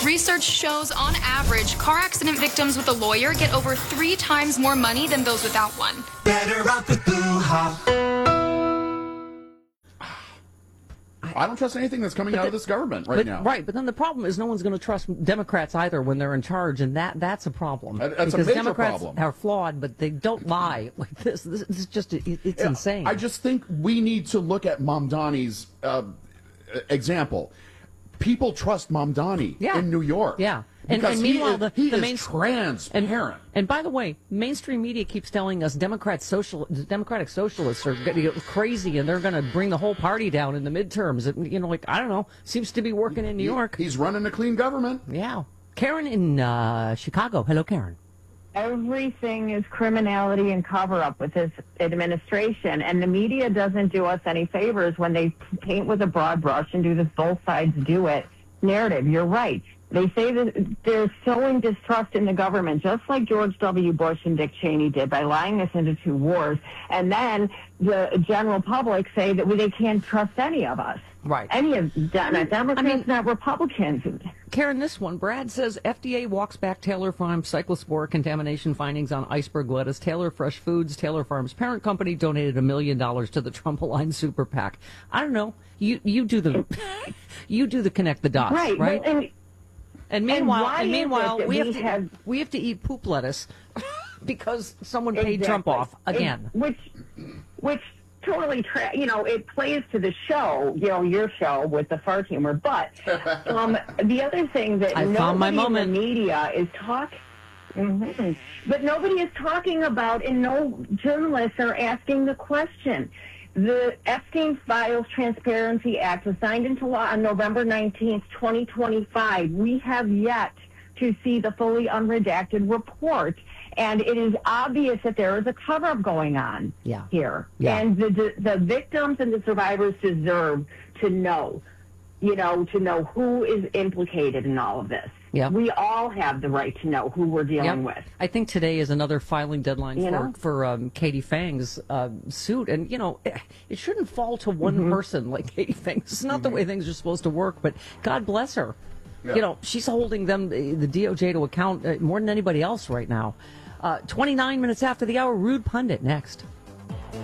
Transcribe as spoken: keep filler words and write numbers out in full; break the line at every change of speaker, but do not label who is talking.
Research shows, on average, car accident victims with a lawyer get over three times more money than those without one.
Better off with Boo-ha.
I don't trust anything that's coming
But
out
the,
of this government right
but,
now.
Right, but then the problem is no one's going to trust Democrats either when they're in charge, and that that's a problem.
That, that's
because
a major
Democrats
problem.
are flawed, but they don't lie like this. This, this is just, it, it's
Yeah,
insane.
I just think we need to look at Mamdani's uh, example. People trust Mamdani
Yeah.
in New York.
Yeah. And,
Because
and meanwhile,
he is,
the,
he
the
is
main,
transparent.
And, and by the way, mainstream media keeps telling us Democrat social, Democratic socialists are getting crazy and they're going to bring the whole party down in the midterms. It, you know, like, I don't know, seems to be working in New
He-
York.
He's running a clean government.
Yeah. Karen in uh, Chicago. Hello, Karen.
Everything is criminality and cover-up with this administration, and the media doesn't do us any favors when they paint with a broad brush and do this both sides do it narrative. You're right. They say that they're sowing distrust in the government, just like George W. Bush and Dick Cheney did by lying us into two wars. And then the general public say that they can't trust any of us.
Right.
Any of not Democrats,
I mean-
not Republicans.
Karen, this one, Brad says F D A walks back Taylor Farms cyclospore contamination findings on iceberg lettuce. Taylor Fresh Foods, Taylor Farms parent company, donated a million dollars to the Trump Aligned Super PAC. I don't know. You you do the you do the connect the dots,
Right.
right?
Well, and,
And meanwhile,
why
and
is
meanwhile,
it that
we have
we
to
have-
we have to eat poop lettuce because someone paid Trump
Exactly.
off again.
It- which, which totally, tra- you know, it plays to the show, you know, your show with the fart humor. But um, the other thing that
I
nobody
found my moment.
in the media is talking. hmm But nobody is talking about, and no journalists are asking the question. The Epstein Files Transparency Act was signed into law on November nineteenth, twenty twenty-five. We have yet to see the fully unredacted report, and it is obvious that there is a cover-up going on
Yeah.
here.
Yeah.
And the, the the victims and the survivors deserve to know, you know, to know who is implicated in all of this.
Yeah.
We all have the right to know who we're dealing
Yep.
with.
I think today is another filing deadline
You
for
know?
for um, Katie Fang's uh, suit, and you know it, it shouldn't fall to one
Mm-hmm.
person like Katie Fang. This is not the way things are supposed to work. But God bless her.
Yeah.
You know, she's holding them, the D O J, to account uh, more than anybody else right now. Uh, twenty-nine minutes after the hour, Rude Pundit next.